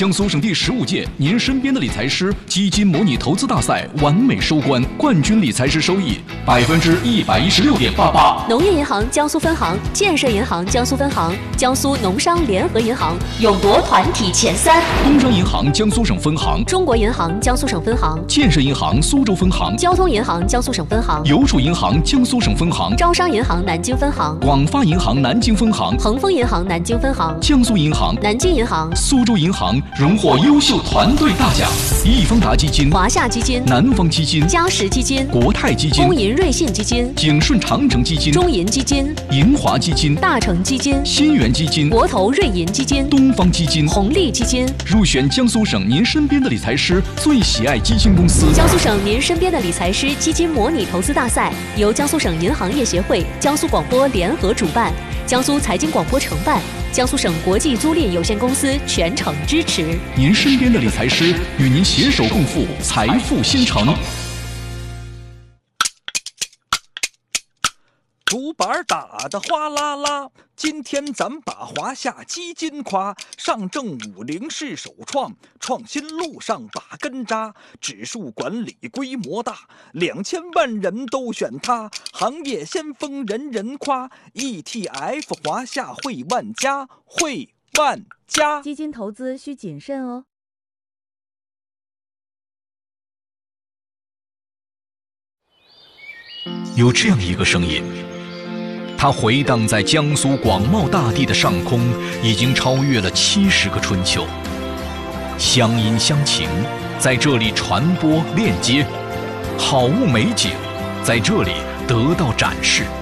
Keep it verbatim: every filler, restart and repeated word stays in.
江苏省第十五届您身边的理财师基金模拟投资大赛完美收官，冠军理财师收益百分之一百一十六点八八。 农业银行江苏分行、建设银行江苏分行、江苏农商联合银行勇夺团体前三。 工商银行江苏省分行、 中国银行江苏省分行、 建设银行苏州分行、 交通银行江苏省分行、 邮储银行江苏省分行、 招商银行南京分行、 广发银行南京分行、 恒丰银行南京分行、 江苏银行、 南京银行、 苏州银行荣获优秀团队大奖。易方达基金、 华夏基金、 南方基金、 嘉实基金、 国泰基金、 工银瑞信基金、 景顺长城基金、 中银基金、 银华基金、 大成基金、 新源基金、 国投瑞银基金、 东方基金、 红利基金入选江苏省您身边的理财师最喜爱基金公司。 江苏省您身边的理财师基金模拟投资大赛由江苏省银行业协会、江苏广播联合主办，江苏财经广播承办，江苏省国际租赁有限公司全程支持。 您身边的理财师与您携手共赴财富新城。 竹板打得哗啦啦，今天咱把华夏基金夸，上证五零是首创，创新路上把根扎，指数管理规模大，两千万人都选它，行业先锋人人夸 ，E T F 华夏汇万家，汇万家。 基金投资需谨慎哦。 有这样一个声音，它回荡在江苏广袤大地的上空，已经超越了七十个春秋。乡音乡情在这里传播链接，好物美景在这里得到展示。